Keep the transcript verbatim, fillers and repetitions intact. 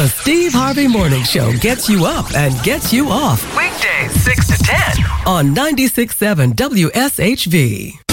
The Steve Harvey Morning Show gets you up and gets you off. Weekdays six to ten on ninety-six point seven W S H V.